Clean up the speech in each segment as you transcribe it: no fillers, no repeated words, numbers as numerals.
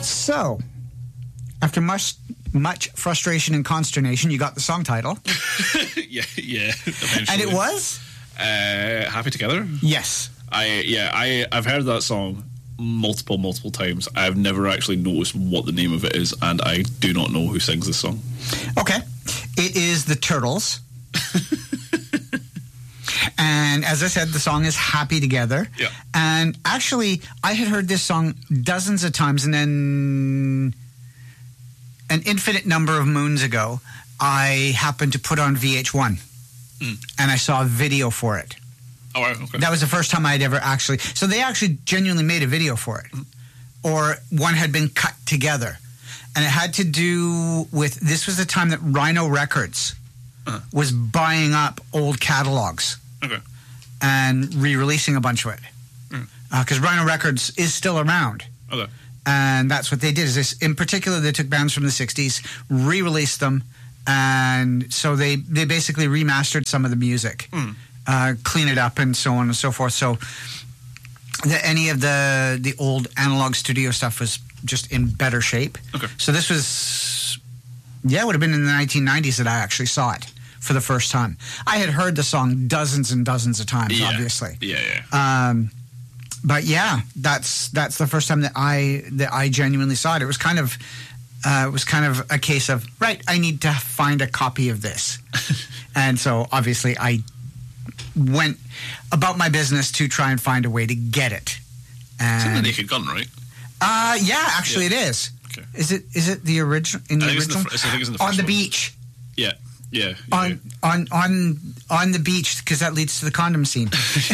So, after much frustration and consternation, you got the song title. yeah, eventually. And it was? Happy Together? Yes. I've heard that song multiple times. I've never actually noticed what the name of it is, and I do not know who sings this song. Okay. It is the Turtles. And as I said, the song is Happy Together. Yeah. And actually, I had heard this song dozens of times, and then an infinite number of moons ago, I happened to put on VH1, and I saw a video for it. Oh, okay. That was the first time I'd ever actually... So they actually genuinely made a video for it. Or one had been cut together. And it had to do with... This was the time that Rhino Records was buying up old catalogs. Okay. And re-releasing a bunch of it. Because Rhino Records is still around. Okay. And that's what they did. Is this, in particular, they took bands from the 60s, re-released them, and so they basically remastered some of the music, clean it up, and so on and so forth. So any of the old analog studio stuff was just in better shape. Okay. So this was, it would have been in the 1990s that I actually saw it for the first time. I had heard the song dozens and dozens of times, obviously. Yeah. But yeah, that's the first time that I genuinely saw it. It was kind of a case of, right, I need to find a copy of this. And so obviously I went about my business to try and find a way to get it. It's in the Naked Gun, right? Actually it is. Okay. Is it the original? In the original? I think it's in the first On the one. beach. Yeah. On the beach, because that leads to the condom scene.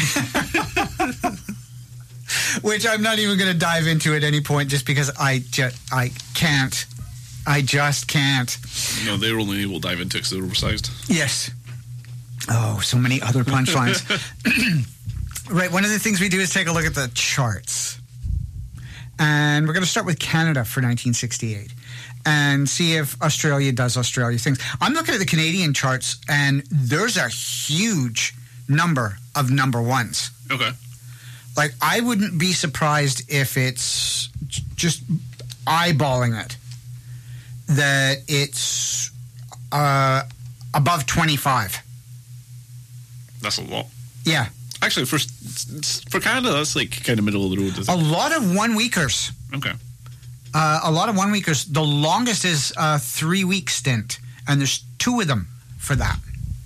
Which I'm not even going to dive into at any point, just because I can't. I just can't. No, they were only able to dive into it because they were oversized. Yes. Oh, so many other punchlines. Right, one of the things we do is take a look at the charts. And we're going to start with Canada for 1968 and see if Australia does Australia things. I'm looking at the Canadian charts, and there's a huge number of number ones. Okay. Like, I wouldn't be surprised if it's just eyeballing it, that it's above 25. That's a lot. Yeah. Actually, for Canada, that's like kind of middle of the road. A lot of one-weekers. Okay. A lot of one-weekers. The longest is a 3-week stint, and there's 2 of them for that.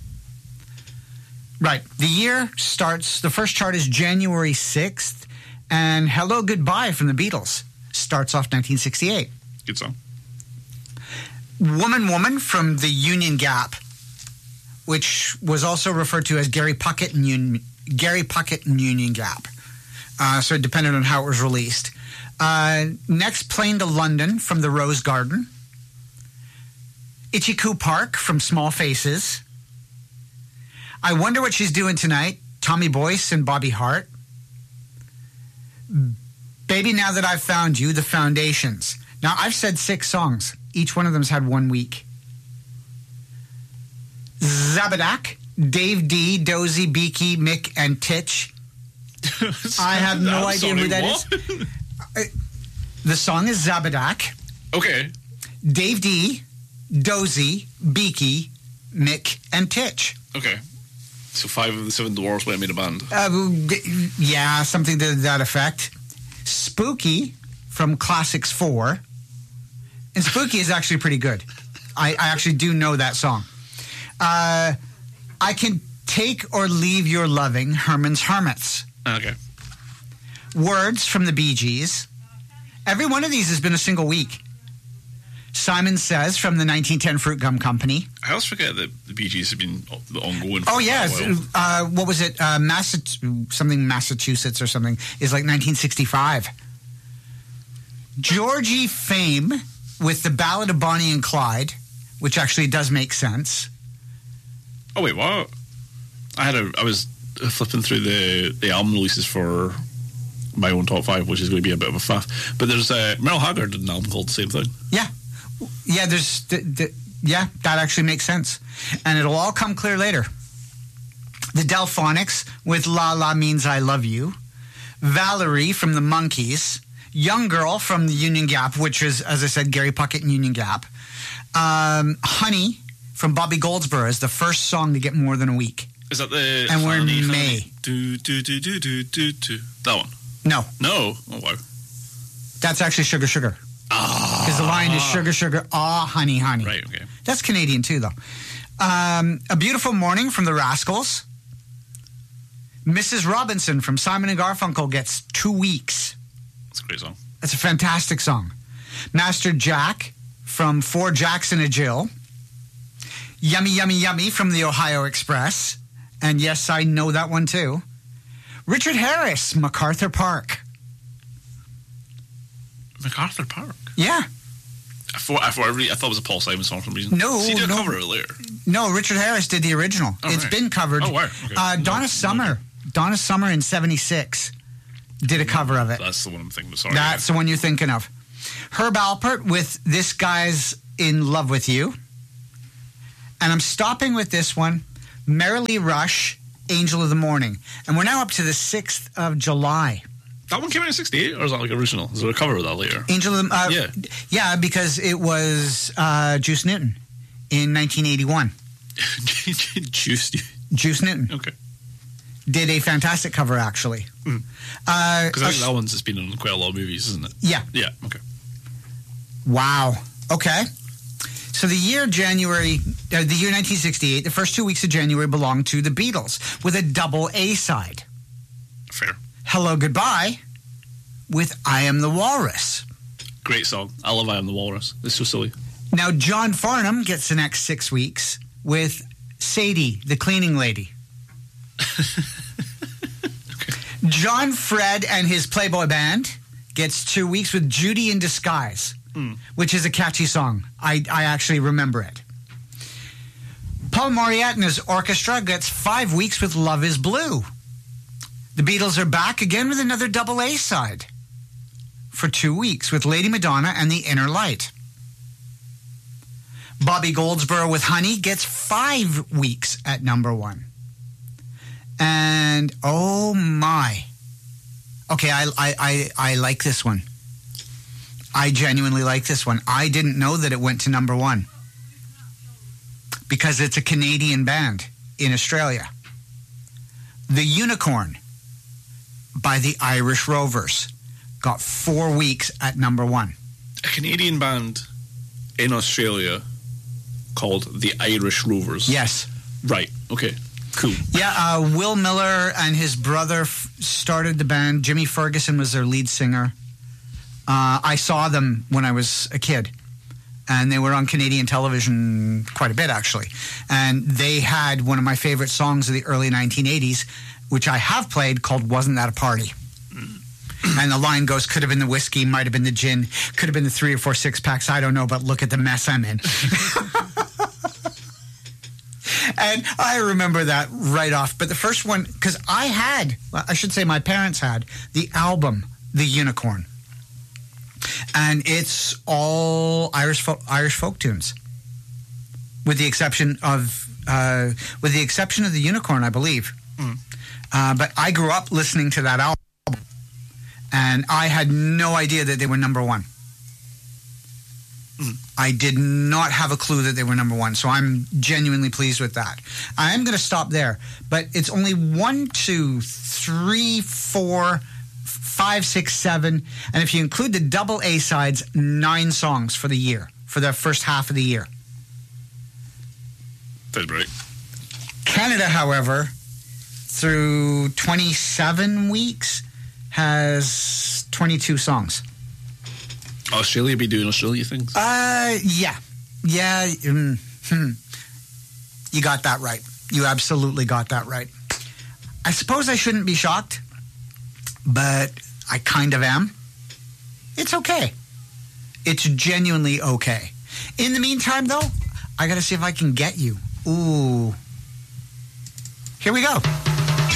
Right. The year starts, the first chart is January 6th, and Hello Goodbye from the Beatles starts off 1968. Good song. Woman from the Union Gap, which was also referred to as Gary Puckett and Union Gap. So it depended on how it was released. Next, Plane to London from the Rose Garden. Itchy-Coo Park from Small Faces. I Wonder What She's Doing Tonight, Tommy Boyce and Bobby Hart. Baby Now That I've Found You, The Foundations. Now, I've said 6 songs. Each one of them's had 1 week. Zabadak, Dave D, Dozy, Beaky, Mick, and Titch. I have no idea who that is. The song is Zabadak. Okay. Dave D, Dozy, Beaky, Mick, and Titch. Okay. So 5 of the 7 Dwarfs went and made a band. Yeah, something to that effect. Spooky from Classics 4. And Spooky is actually pretty good. I actually do know that song. I Can Take or Leave Your Loving, Herman's Hermits. Okay. Words from the Bee Gees. Every one of these has been a single week. Simon Says from the 1910 Fruit Gum Company. I always forget that the Bee Gees have been ongoing for Oh, yeah. a while. What was it? Massachusetts or something is like 1965. Georgie Fame with the Ballad of Bonnie and Clyde, which actually does make sense. Oh, wait, what? I was flipping through the album releases for my own top 5, which is going to be a bit of a faff. But there's Merle Haggard did an album called the same thing. Yeah. Yeah, that actually makes sense. And it'll all come clear later. The Delphonics with La La Means I Love You. Valerie from the Monkees. Young Girl from the Union Gap, which is, as I said, Gary Puckett and Union Gap. Honey from Bobby Goldsboro is the first song to get more than a week. Is that the... And we're in Honey, May. Honey, do, do, do, do, do, do, do. That one? No, No? Oh, wow. that's actually Sugar Sugar. Because the line is Sugar Sugar, honey, honey. Right, okay. That's Canadian too, though. A Beautiful Morning from the Rascals. Mrs. Robinson from Simon and Garfunkel gets 2 weeks. That's a great song. That's a fantastic song. Master Jack from Four Jacks in a Jill. Yummy, Yummy, Yummy from the Ohio Express. And yes, I know that one too. Richard Harris, MacArthur Park. MacArthur Park? Yeah. I thought it was a Paul Simon song for some reason. No, He did no. cover it later. No, Richard Harris did the original. Oh, It's right. been covered. Oh, wow. Okay. Donna Summer. Donna Summer in 76 did a cover of it. That's the one I'm thinking of. Sorry. That's the one you're thinking of. Herb Alpert with This Guy's in Love with You. And I'm stopping with this one. Merrily Rush, Angel of the Morning. And we're now up to the 6th of July. That one came out in 68, or is that like original? Is there a cover of that later? Angel of the Yeah, because it was Juice Newton in 1981. Juice Newton. Okay. Did a fantastic cover, actually. Because I think that one's just been in quite a lot of movies, isn't it? Yeah. Yeah, okay. Wow. Okay. So the year 1968, the first 2 weeks of January belonged to the Beatles with a double A side. Fair. Hello, Goodbye with I Am the Walrus. Great song. I love I Am the Walrus. It's so silly. Now, John Farnham gets the next 6 weeks with Sadie, the cleaning lady. Okay. John Fred and his Playboy Band gets 2 weeks with Judy in Disguise, which is a catchy song. I actually remember it. Paul Moriarty and his orchestra gets 5 weeks with Love is Blue. The Beatles are back again with another double A side for 2 weeks with Lady Madonna and the Inner Light. Bobby Goldsboro with Honey gets 5 weeks at number 1. And oh my. Okay, I like this one. I genuinely like this one. I didn't know that it went to number 1 because it's a Canadian band in Australia. The Unicorn by the Irish Rovers got 4 weeks at number 1. A Canadian band in Australia called the Irish Rovers. Yes. Right. Okay. Cool. Yeah, Will Miller and his brother started the band. Jimmy Ferguson was their lead singer. I saw them when I was a kid, and they were on Canadian television quite a bit, actually. And they had one of my favorite songs of the early 1980s, which I have played, called Wasn't That a Party? And the line goes, could have been the whiskey, might have been the gin, could have been the 3 or 4 six-packs, I don't know, but look at the mess I'm in. And I remember that right off. But the first one, because I should say my parents had, the album, The Unicorn. And it's all Irish folk tunes, with the exception of the Unicorn, I believe. But I grew up listening to that album, and I had no idea that they were number 1. I did not have a clue that they were number 1, so I'm genuinely pleased with that. I am going to stop there, but it's only 1, 2, 3, 4, 5, 6, 7, and if you include the double A sides, 9 songs for the year, for the first half of the year. That's right. Canada, however, through 27 weeks, has 22 songs. Australia be doing Australia things? Yeah. You got that right. You absolutely got that right. I suppose I shouldn't be shocked, but I kind of am. It's okay. It's genuinely okay. In the meantime, though, I got to see if I can get you. Ooh. Here we go.